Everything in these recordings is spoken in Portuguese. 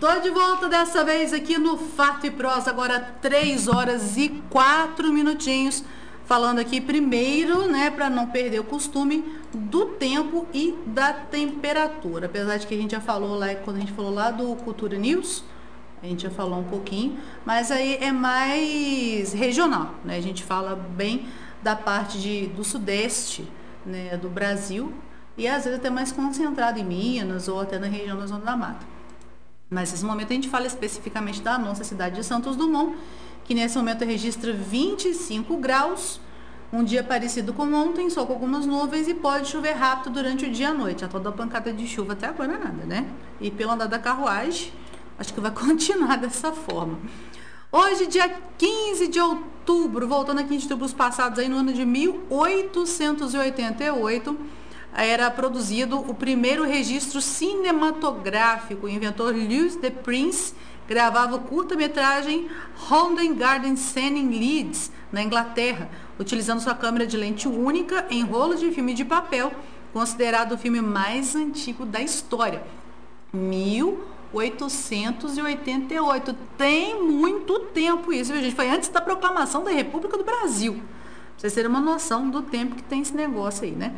Tô de volta dessa vez aqui no Fato e Prosa, agora 3 horas e 4 minutinhos, falando aqui primeiro, né, para não perder o costume, do tempo e da temperatura. Apesar de que a gente já falou lá, quando a gente falou lá do Cultura News, a gente já falou um pouquinho, mas aí é mais regional, né? A gente fala bem da parte do sudeste, né, do Brasil, e às vezes até mais concentrado em Minas ou até na região da Zona da Mata. Mas nesse momento a gente fala especificamente da nossa cidade de Santos Dumont, que nesse momento registra 25 graus, um dia parecido com ontem, só com algumas nuvens, e pode chover rápido durante o dia e a noite. A toda pancada de chuva até agora nada, né? E pelo andar da carruagem, acho que vai continuar dessa forma. Hoje, dia 15 de outubro, voltando a 15 de outubro passados, aí no ano de 1888, era produzido o primeiro registro cinematográfico. O inventor Louis de Prince gravava curta-metragem Holden Garden Scene em Leeds, na Inglaterra, utilizando sua câmera de lente única em rolo de filme de papel, considerado o filme mais antigo da história. 1888. Tem muito tempo isso, viu, gente? Foi antes da proclamação da República do Brasil. Pra vocês terem uma noção do tempo que tem esse negócio aí, né?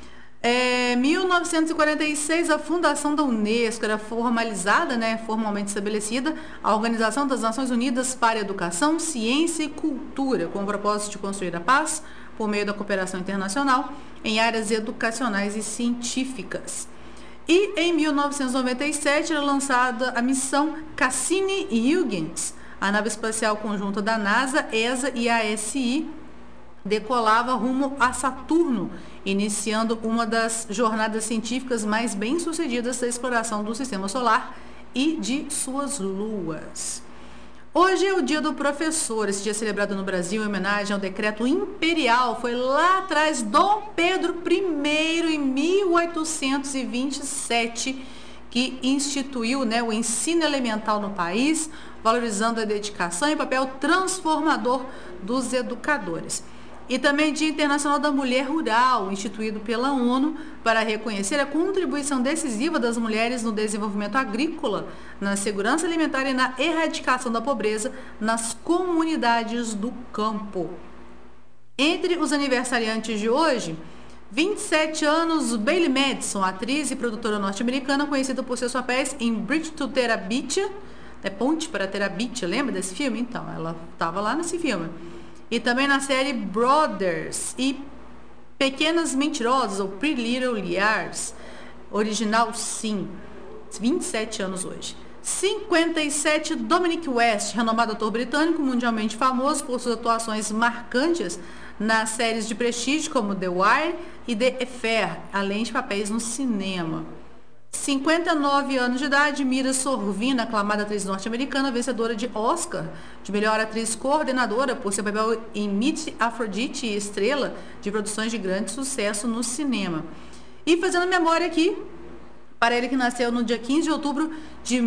1946, a fundação da Unesco era formalizada, né, formalmente estabelecida, a Organização das Nações Unidas para a Educação, Ciência e Cultura, com o propósito de construir a paz por meio da cooperação internacional em áreas educacionais e científicas. E em 1997 era lançada a missão Cassini-Huygens, a nave espacial conjunta da NASA, ESA e ASI, decolava rumo a Saturno, iniciando uma das jornadas científicas mais bem-sucedidas da exploração do sistema solar e de suas luas. Hoje é o Dia do Professor, esse dia celebrado no Brasil em homenagem ao decreto imperial. Foi lá atrás Dom Pedro I, em 1827, que instituiu, né, o ensino elemental no país, valorizando a dedicação e papel transformador dos educadores. E também Dia Internacional da Mulher Rural, instituído pela ONU para reconhecer a contribuição decisiva das mulheres no desenvolvimento agrícola, na segurança alimentar e na erradicação da pobreza nas comunidades do campo. Entre os aniversariantes de hoje, 27 anos, Bailee Madison, atriz e produtora norte-americana, conhecida por seus papéis em Bridge to Terabithia, Ponte para Terabithia, lembra desse filme? Então, ela estava lá nesse filme. E também na série Brothers e Pequenas Mentirosas, ou Pretty Little Liars, original sim, 27 anos hoje. 57, Dominic West, renomado ator britânico, mundialmente famoso por suas atuações marcantes nas séries de prestígio como The Wire e The Affair, além de papéis no cinema. 59 anos de idade, Mira Sorvino, aclamada atriz norte-americana, vencedora de Oscar de melhor atriz coordenadora por seu papel em Meet Aphrodite e estrela de produções de grande sucesso no cinema. E fazendo memória aqui, para ele que nasceu no dia 15 de outubro de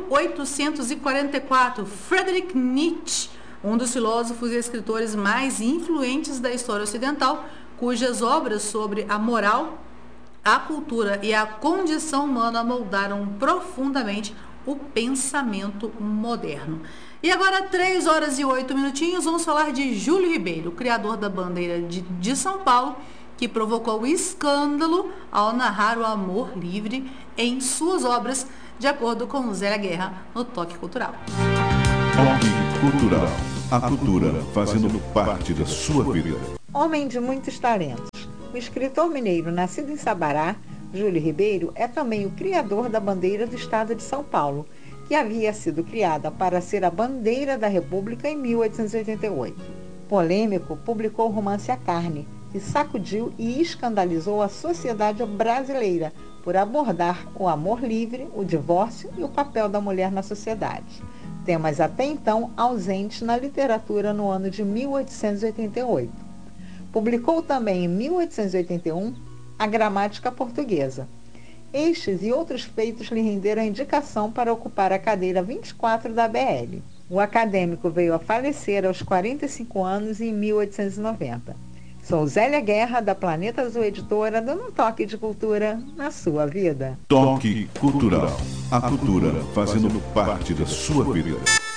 1844, Friedrich Nietzsche, um dos filósofos e escritores mais influentes da história ocidental, cujas obras sobre a moral, a cultura e a condição humana moldaram profundamente o pensamento moderno. E agora, 3 horas e 8 minutinhos, vamos falar de Júlio Ribeiro, criador da bandeira de São Paulo, que provocou o escândalo ao narrar o amor livre em suas obras, de acordo com Zélia Guerra, no Toque Cultural. Toque Cultural. A cultura fazendo parte da sua vida. Homem de muitos talentos. O escritor mineiro, nascido em Sabará, Júlio Ribeiro, é também o criador da bandeira do estado de São Paulo, que havia sido criada para ser a bandeira da República em 1888. Polêmico, publicou o romance A Carne, que sacudiu e escandalizou a sociedade brasileira por abordar o amor livre, o divórcio e o papel da mulher na sociedade. Temas até então ausentes na literatura no ano de 1888. Publicou também em 1881 a Gramática Portuguesa. Estes e outros feitos lhe renderam a indicação para ocupar a cadeira 24 da BL. O acadêmico veio a falecer aos 45 anos em 1890. Sou Zélia Guerra, da Planeta Azul Editora, dando um toque de cultura na sua vida. Toque Cultural. A cultura fazendo parte da sua vida.